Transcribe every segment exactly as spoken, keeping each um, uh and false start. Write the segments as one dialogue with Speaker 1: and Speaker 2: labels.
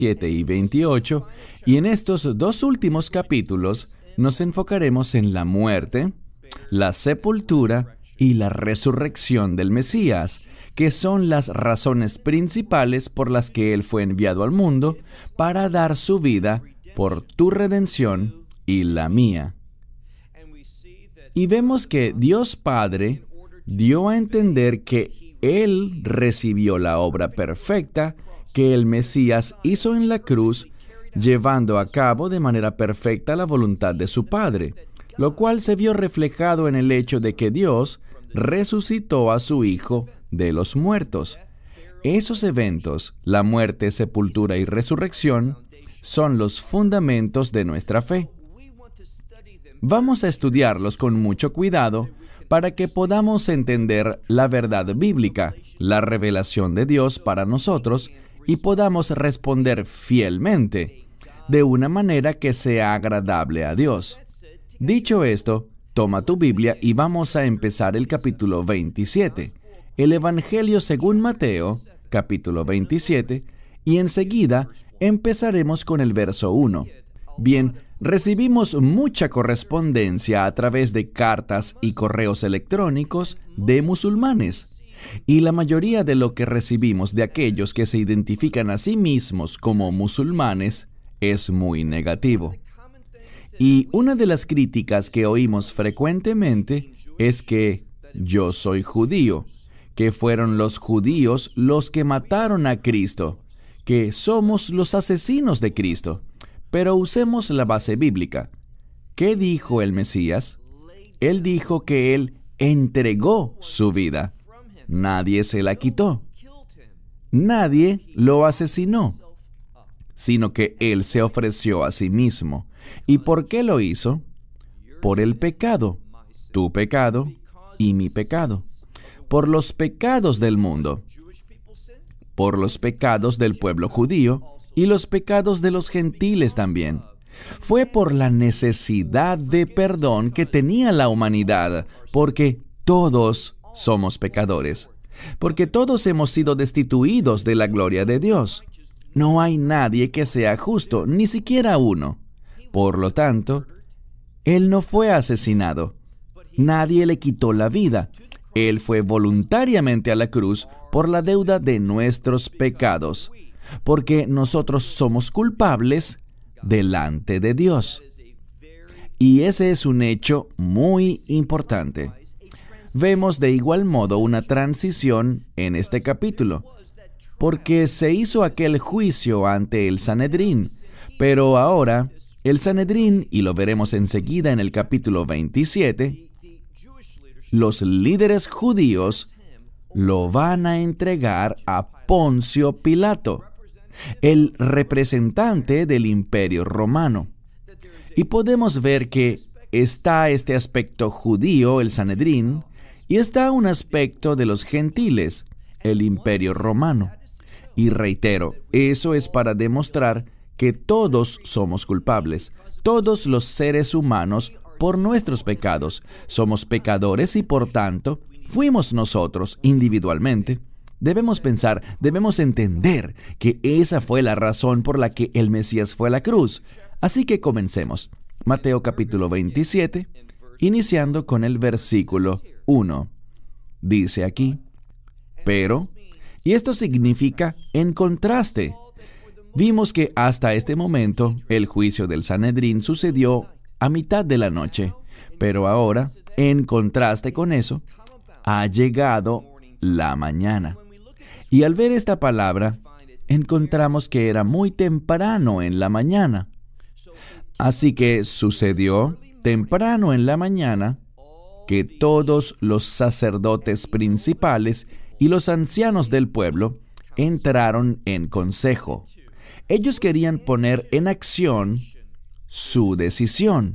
Speaker 1: veintisiete y veintiocho, y en estos dos últimos capítulos nos enfocaremos en la muerte, la sepultura y la resurrección del Mesías, que son las razones principales por las que Él fue enviado al mundo para dar su vida por tu redención y la mía. Y vemos que Dios Padre dio a entender que Él recibió la obra perfecta que el Mesías hizo en la cruz, llevando a cabo de manera perfecta la voluntad de su Padre, lo cual se vio reflejado en el hecho de que Dios resucitó a su Hijo de los muertos. Esos eventos, la muerte, sepultura y resurrección, son los fundamentos de nuestra fe. Vamos a estudiarlos con mucho cuidado para que podamos entender la verdad bíblica, la revelación de Dios para nosotros, y podamos responder fielmente, de una manera que sea agradable a Dios. Dicho esto, toma tu Biblia y vamos a empezar el capítulo veintisiete, el Evangelio según Mateo, capítulo veintisiete, y enseguida empezaremos con el verso uno. Bien, recibimos mucha correspondencia a través de cartas y correos electrónicos de musulmanes, y la mayoría de lo que recibimos de aquellos que se identifican a sí mismos como musulmanes es muy negativo. Y una de las críticas que oímos frecuentemente es que yo soy judío, que fueron los judíos los que mataron a Cristo, que somos los asesinos de Cristo. Pero usemos la base bíblica. ¿Qué dijo el Mesías? Él dijo que Él entregó su vida. Nadie se la quitó. Nadie lo asesinó, sino que Él se ofreció a sí mismo. ¿Y por qué lo hizo? Por el pecado, tu pecado y mi pecado. Por los pecados del mundo, por los pecados del pueblo judío y los pecados de los gentiles también. Fue por la necesidad de perdón que tenía la humanidad, porque todos somos pecadores, porque todos hemos sido destituidos de la gloria de Dios. No hay nadie que sea justo, ni siquiera uno. Por lo tanto, Él no fue asesinado. Nadie le quitó la vida. Él fue voluntariamente a la cruz por la deuda de nuestros pecados, porque nosotros somos culpables delante de Dios. Y ese es un hecho muy importante. Vemos de igual modo una transición en este capítulo, porque se hizo aquel juicio ante el Sanedrín, pero ahora el Sanedrín, y lo veremos enseguida en el capítulo veintisiete, los líderes judíos lo van a entregar a Poncio Pilato, el representante del Imperio Romano. Y podemos ver que está este aspecto judío, el Sanedrín, y está un aspecto de los gentiles, el Imperio Romano. Y reitero, eso es para demostrar que todos somos culpables, todos los seres humanos, por nuestros pecados. Somos pecadores y por tanto, fuimos nosotros individualmente. Debemos pensar, debemos entender que esa fue la razón por la que el Mesías fue a la cruz. Así que comencemos. Mateo capítulo veintisiete, iniciando con el versículo uno. Dice aquí, pero, y esto significa en contraste. Vimos que hasta este momento el juicio del Sanedrín sucedió a mitad de la noche, pero ahora, en contraste con eso, ha llegado la mañana. Y al ver esta palabra, encontramos que era muy temprano en la mañana. Así que sucedió temprano en la mañana que todos los sacerdotes principales y los ancianos del pueblo entraron en consejo. Ellos querían poner en acción su decisión.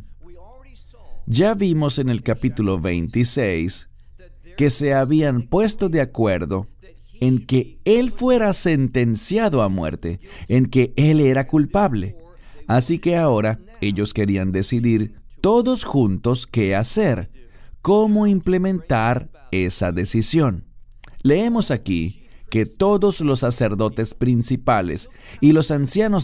Speaker 1: Ya vimos en el capítulo veintiséis que se habían puesto de acuerdo en que Él fuera sentenciado a muerte, en que Él era culpable. Así que ahora ellos querían decidir todos juntos qué hacer, cómo implementar esa decisión. Leemos aquí que todos los sacerdotes principales y los ancianos